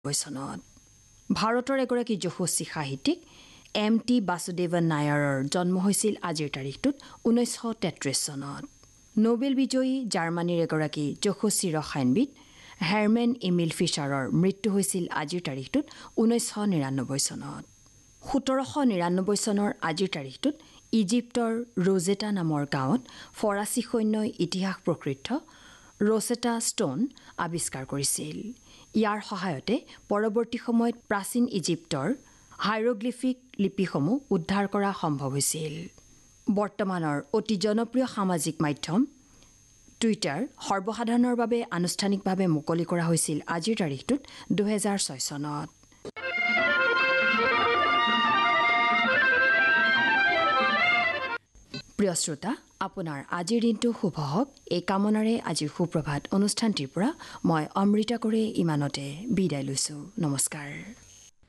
চনত ভাৰতৰ এগৰাকী যশস্বী সাহিত্যিক M.T. বাসুদেৱন নায়াৰৰ জন্ম হৈছিল আজিৰ তাৰিখটোত 1933 চনত নোবেল বিজয়ী জাৰ্মানীৰ এগৰাকী যশস্বী ৰসায়নবিদ হেৰমেন ইমিল ফিছাৰৰ মৃত্যু হৈছিল আজিৰ তাৰিখটোত 1999 চনত 1799 চনৰ আজিৰ তাৰিখটোত ইজিপ্তৰ ৰোজেটা নামৰ গাঁৱত ফৰাচী সৈন্যই ইতিহাস প্ৰকৃত ৰোসেটা ষ্টোন আৱিষ্কাৰ কৰিছিল ইয়াৰ সহায়তে পৰৱৰ্তী সময়ত প্ৰাচীন ইজিপ্তৰ হাইৰোগ্লিফিক লিপিসমূহ উদ্ধাৰ কৰা সম্ভৱ হৈছিল বৰ্তমানৰ অতি জনপ্ৰিয় সামাজিক মাধ্যম টুইটাৰ সৰ্বসাধাৰণৰ বাবে আনুষ্ঠানিকভাৱে মুকলি কৰা হৈছিল আজিৰ তাৰিখটোত 2006 চনত প্ৰিয় শ্ৰোতা আপোনাৰ আজিৰ দিনটো শুভ হওক এই কামনাৰে আজিৰ সুপ্ৰভাত অনুষ্ঠানটিৰ পৰা মই অমৃতা কৰে ইমানতে বিদায় লৈছো নমস্কাৰ